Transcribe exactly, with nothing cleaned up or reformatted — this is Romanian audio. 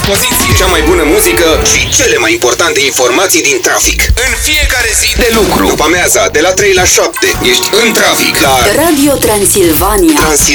dispoziție cea mai bună muzică și cele mai importante informații din trafic. În fiecare zi de lucru, după amiaza, de la trei la șapte, ești în trafic la Radio Transilvania. Transil